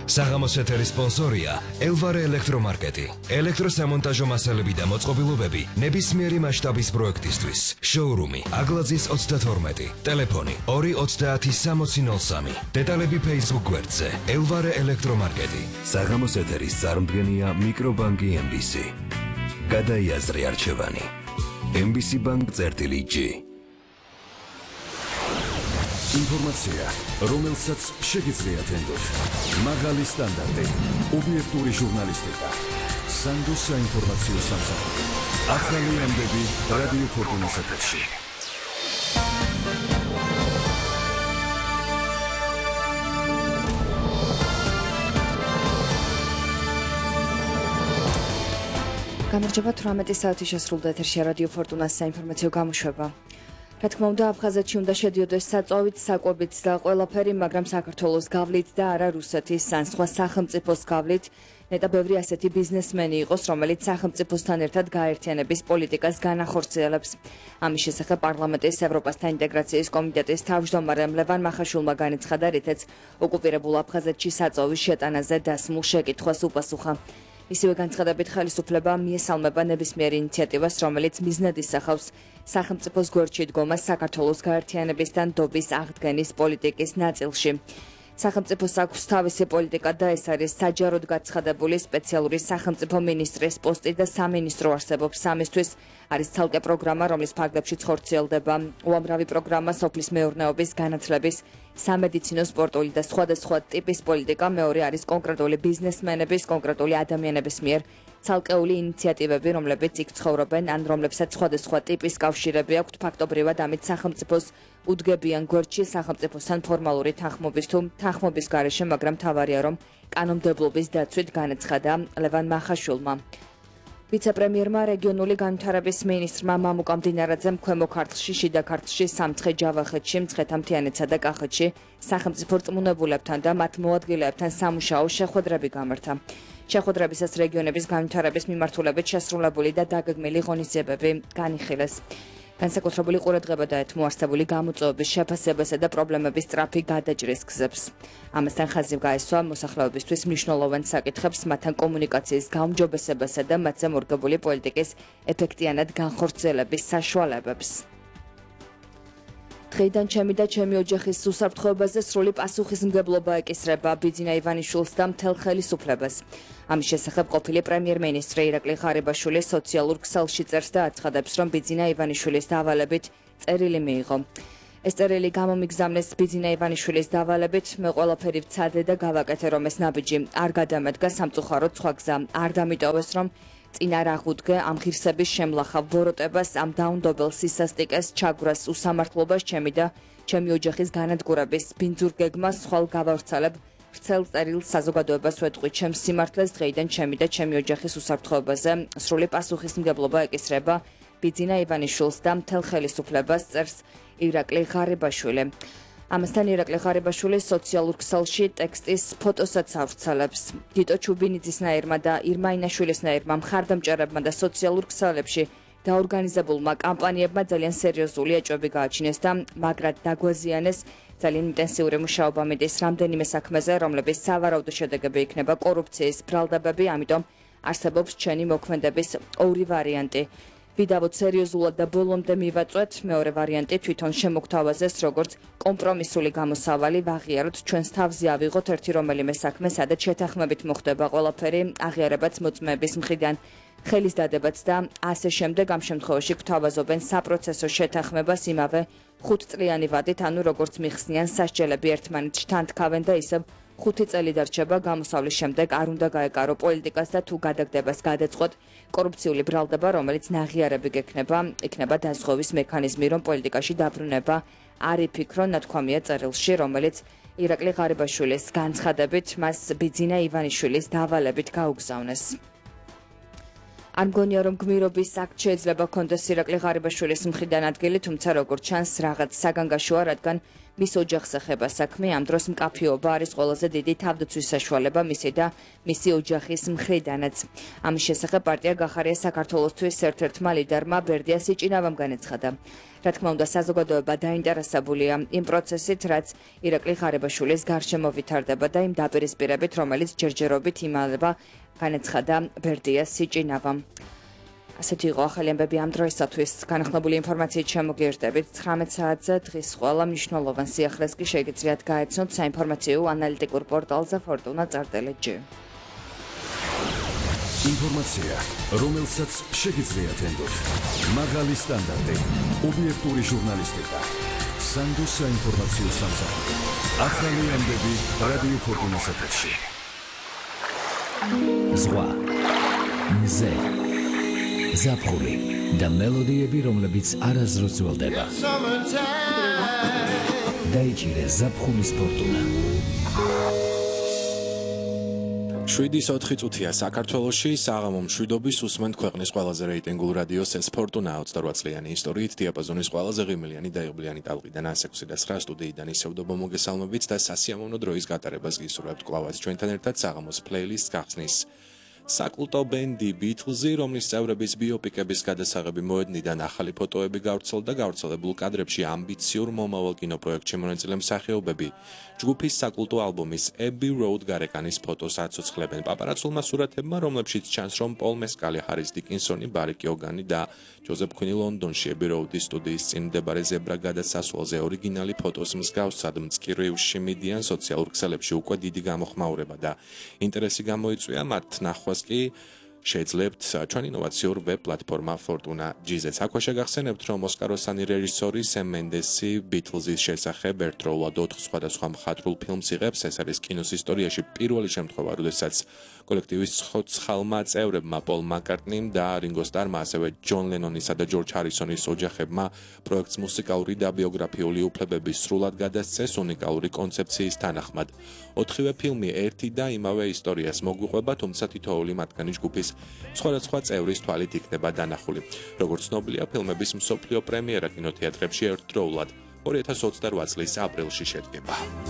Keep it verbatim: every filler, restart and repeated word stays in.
საღამოს ეთერის სპონსორია ელვარე ელექტრომარკეტი. ელექტროსამონტაჟო მასალები და მოწყობილობები ნებისმიერი მასშტაბის პროექტისთვის. შოურუმი აგლაძის ოცდათორმეტი. ტელეფონი ორი ოცდაათი სამოცი ნოლ სამი. დეტალები Facebook გვერდზე ელვარე ელექტრომარკეტი. საღამოს ეთერის წარმდგენია მიკრობანკი ემ ბი სი. გადაიაზრე არჩევანი. ემ ბი სი ბანკ წერტილი ჯი. ინფორმაცია, რომელსაც შეგიძლიათ ენდოთ. მაღალი სტანდარტი, ობიექტური ჟურნალისტიკა. სანდო საინფორმაციო სამსახური. ახალი ამბები რადიო ფორტუნას ეთერში. გამარჯობა, თვრამეტი საათი შესრულდა ეთერში რადიო ფორტუნას საინფორმაციო გამოშვება. რა თქმა უნდა, აფხაზეთში უნდა შედიოდეს საწვავით, საკვებით და ყველაფერი, მაგრამ საქართველოს გავლით და არა რუსეთის ან სხვა სახელმწიფოს გავლით. ნეტა ბევრი ასეთი ბიზნესმენი იყოს, რომელიც სახელმწიფოსთან ერთად გაერთიანების პოლიტიკას განახორციელებს. ამის შესახებ პარლამენტის ევროპასთან ინტეგრაციის კომიტეტის თავმჯდომარემ ლევან მახაშვილმა განაცხადა, რითაც ოკუპირებულ აფხაზეთში საწვავის შეტანაზე დასმულ შეკითხვას უპასუხა. ისევე განცხადებით ხელისუფლება მიესალმება ნებისმიერ ინიციატივას, რომელიც მიზნად ისახავს სახელმწიფოს გვერდში დგომას საქართველოს გაერთიანების და ნდობის აღდგენის პოლიტიკის ნაწილში. სახელმწიფოს აქვს თავისი პოლიტიკა და ეს არის საჯაროდ გაცხადებული სპეციალური სახელმწიფო მინისტრის პოსტი და სამინისტრო არსებობს სამისთვის. არის ცალკე პროგრამა, რომლის ფარგლებშიც ხორციელდება უამრავი პროგრამა სოფლის მეურნეობის, განათლების, სამედიცინო, სპორტული და სხვადასხვა ტიპის პოლიტიკა. მეორე არის კონკრეტული ბიზნესმენების, კონკრეტული ადამიანების მიერ ცალკეული ინიციატივები, რომლებიც იქ ცხოვრობენ, ან რომლებსაც სხვადასხვა ტიპის კავშირები აქვთ ფაქტობრივად ამით სახელმწიფოს უდგებიან გვერდში სახელმწიფოსთან ფორმალური თანხმობის თუ თანხმობის გარეშე, მაგრამ მთავარია, რომ კანონმდებლობის დაცვით განაცხადა ლევან მახაშვილმა. ვიცე-პრემიერმა რეგიონული განვითარების მინისტრმა მამუკა მდინარაძემ ქვემო ქართლში, შიდა ქართლში, სამცხე ჯავახეთში, მცხეთა-მთიანეთსა და კახეთში სახელმწიფო რწმუნებულებთან და მათ მოადგილეებთან სამუშაო შეხვედრები გამართა. შეხვედრებისას რეგიონების განვითარების მიმართულებით შესრულებული და დაგეგმილი ღონისძიებები განიხილეს. განსაკუთრებული ყურადღება დაეთმო არსებული გამოწვევების შეფასებასა და პრობლემების სწრაფი გადაჭრის გზებს. ამასთან ხაზი გაესვა მოსახლეობისთვის მნიშვნელოვან საკითხებს, მათთან კომუნიკაციის გაუმჯობესებასა და მათზე მორგებული პოლიტიკის ეფექტიანად განხორციელების საშუალებებს. დღეიდან ჩემი და ჩემი ოჯახის უსაფრთხოებაზე სრული პასუხისმგებლობა ეკისრება ბიძინა ივანიშვილს და მთელ ხელისუფლებას. ამის შესახებ ყოფილი პრემიერ-მინისტრი ირაკლი ღარიბაშვილი სოციალურ ქსელში წერს და აცხადებს, რომ ბიძინა ივანიშვილის დავალებით წერილი მიიღო. ეს წერილი გამომიგზავნეს ბიძინა ივანიშვილის დავალებით, მე ყველაფერი ვცადე და გავაკეთე, რომ ეს ნაბიჯი არ გადამედგა სამწუხაროდ სხვა გზა არ დამიტოვეს, რომ წინ არ აღუდგე ამ ღირსების შემლახავ ვოროტებას, ამ დაუნდობელ სისასტიკეს, ჩაგვრას, უსამართლობას, ჩემი და ჩემი ოჯახის განადგურების ბინძურ გეგმას ხვალ გავავრცელებ. ვრცელ წერილ საზოგადოებას ვეთყვი ჩემს სიმართლეს, დღეიდან ჩემი და ჩემი ოჯახის უსაფრთხოებაზე სრული პასუხისმგებლობა ეკისრება ბიძინა ივანიშვილს და მთელ ხელისუფლებას, წერს ირაკლი ღარიბაშვილი. ამასთან ირაკლი ღარიბაშვილი სოციალურ ქსელში ტექსტის ფოტოსაც ავრცელებს. გიტო ჩუბინიძისნაირმა და ირმა ინაშვილისნაირმა მხარდამჭერებმა და სოციალურ ქსელებში დაორგანიზებულმა კამპანიებმა ძალიან სერიოზული ეჭვები გააჩინეს და მაგრად დაგვაზიანეს ძალიან ინტენსიური მუშაობა მიდის რამდენიმე საქმეზე, რომლების სავარაუდო შედეგები იქნება კორუფციის ბრალდებები, ამიტომ არსებობს ჩვენი მოქმედების ორი ვარიანტი. ვიდავოთ სერიოზულად და ბოლომდე მივაწვეთ, მეორე ვარიანტი თვითონ შემოგთავაზეს როგორც კომპრომისული გამოსავალი, ვაღიაროთ ჩვენს თავზე ავიღოთ ერთი რომელიმე საქმე, სადაც შეთანხმებით მოხდება ყველაფერი, აღიარებაც მოწმეების მხრიდან ხელის დადებაც და ასე შემდეგ. ამ შემთხვევაში გვთავაზობენ საპროცესო შეთანხმებას იმავე ხუთწლიანი ვადით, ანუ როგორც მიხსნიან სასჯელები ერთმანეთში თანთქავენ და ისევ ხუთი წელი დარჩება გამოსავლის შემდეგ არ უნდა გაეკარო პოლიტიკას და თუ გადაგდებას გადაწყოთ კორუფციული ბრალდება, რომელიც ნაღიარები გექნება, იქნება დაზღვევის მექანიზმი, რომ პოლიტიკაში დაბრუნება არ იფიქრო, ნათქვამია წერილში, რომელიც ირაკლი ღარიბაშვილის განცხადებით მას ბიძინა ივანიშვილის დავალებით გაუგზავნეს. არ მგონია, რომ გმირობის აქტ შეიძლება კონდეს ირაკლი ღარიბაშვილის მხრიდან ადგილი, თუმცა როგორც ჩანს, რაღაც საგანგაშოა, რადგან მის ოჯახს ეხება საქმე, ამ დროს მკაფიობა არის ყველაზე დიდი თავდაცვის საშუალება მისი და მისი ოჯახის მხრიდანაც. ამის შესახებ პარტია გახარია საქართველოსთვის ერთ-ერთმა ლიდერმა ბერდია სიჭინავამ განაცხადა. რა თქმა უნდა, საზოგადოება დაინტერესებულია იმ პროცესით, რაც ირაკლი ღარიბაშვილის გარშემო ვითარდება და იმ დაპირისპირებით, რომელიც ჯერჯერობით იმალება, განაცხადა ბერდია სიჭინავამ. ასეთი იყო ახალი ამბები ამ დროისათვის. განახლებული ინფორმაციით შემოგიერდებით ცხრამეტ საათზე დღის ყველა მნიშვნელოვან სიახლეს კი შეგიძლიათ გაეცნოთ საინფორმაციო ანალიტიკურ პორტალზე Fortuna Tsartelej. ინფორმაცია, რომელსაც შეგიძლიათ ენდოთ. მაღალი სტანდარტი, ობიექტური ჟურნალისტიკა. სანდო საინფორმაციო სამსახური. ახალი ამბები რადიო Fortuna's ეთერში. ზღვა, მზე, ზაფხული და მელოდიები, რომლებიც არასდროს ძველდება. დაიჭირე ზაფხულის Fortuna. შვიდის ოთხი წუთია საქართველოში, საღამო მშვიდობის უსმენთ ქვეყნის ყველაზე რეიტინგულ რადიოს ეს Fortuna ოცდარვაც წლიანი ისტორიით, დიაპაზონის ყველაზე ღირმლიანი და იღბლიანი ტალღიდან ექვსი და ცხრა სტუდიიდან ისევდობო მოგესალმებით და სასიამოვნო დროის გატარებას გისურვებთ კვლავაც ჩვენთან ერთად საღამოს პლეილისტს გახსნის. საკულტო ბენდი ბითლზი, რომლის წევრების ბიოპიკების გადასაღები მოედნიდან ახალი ფოტოები გავრცელდა, გავრცელებულ კადრებში ამბიციურ მომავალ კინოპროექტში მონაწილე მსახიობები. ჯგუფის საკულტო ალბომის Abbey Road გარეკანის ფოტოს აცოცხლებენ პაპარაცულმა სურათებმა, რომლებშიც ჩანს, რომ პოლ მესკალი, ჰარის დიკინსონი, ბარი კიოგანი და ჯოზეფ კვინი ლონდონში Abbey Road-ის სტუდიის წინ მდებარე ზებრა გადასასვლელზე ორიგინალი ფოტოს მსგავსად მწკრივში მიდიან სოციალურ ქსელებში უკვე დიდი გამოხმაურება და ინტერესი გამოიწვია მათ ნახვა კი შეძლებთ ჩვენი ინოვაციურ ვებ პლატფორმა Fortuna G-ზე. აქვე შეგახსენებთ, რომ ოსკაროსანი რეჟისორი სემ მენდესი ბითლზის შესახებ ერთდროულად ოთხ სხვადასხვა მხატვრულ ფილმს იღებს. ეს არის კინოს ისტორიაში პირველი შემთხვევა, როდესაც კოლექტივის ცხალმა წევრებმა პოლ მაკარტნიმ და რინგო სტარმა, ასევე ჯონ ლენონისა და ჯორჯ ჰარისონის ოჯახებმა პროექტს მუსიკალური და ბიოგრაფიული უფლებები სრულად გადასცეს უნიკალური კონცეფციის თანახმად. ოთხივე ფილმი ერთი და იმავე ისტორიას მოგვიყვება, თუმცა თითოეული მათგანი ჯგუფის სხვადასხვა წევრის თვალით იქნება დანახული. როგორც ცნობილია, ფილმების მსოფლიო პრემიერა კინოთეატრებში ერთდროულად ორი ათას ოცდარვაც წლის აპრილში შედგება.